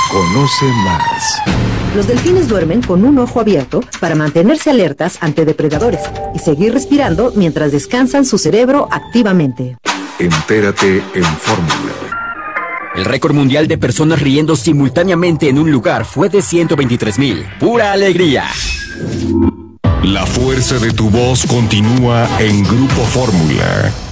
Conoce más. Los delfines duermen con un ojo abierto para mantenerse alertas ante depredadores y seguir respirando mientras descansan su cerebro activamente. Entérate en Fórmula. El récord mundial de personas riendo simultáneamente en un lugar fue de 123,000. ¡Pura alegría! La fuerza de tu voz continúa en Grupo Fórmula.